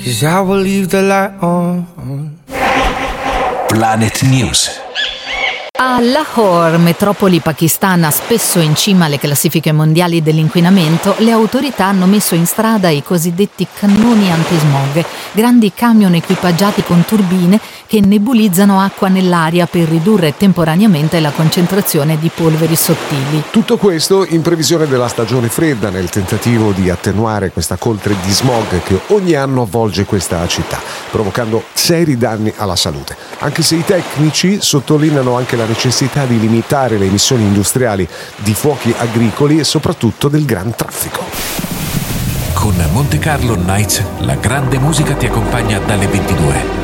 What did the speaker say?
'cause I will leave the light on. Planet News. A Lahore, metropoli pakistana spesso in cima alle classifiche mondiali dell'inquinamento, le autorità hanno messo in strada i cosiddetti cannoni antismog, grandi camion equipaggiati con turbine che nebulizzano acqua nell'aria per ridurre temporaneamente la concentrazione di polveri sottili. Tutto questo in previsione della stagione fredda, nel tentativo di attenuare questa coltre di smog che ogni anno avvolge questa città, provocando seri danni alla salute. Anche se i tecnici sottolineano anche la necessità di limitare le emissioni industriali di fuochi agricoli e soprattutto del gran traffico. Con Monte Carlo Nights, la grande musica ti accompagna dalle 22.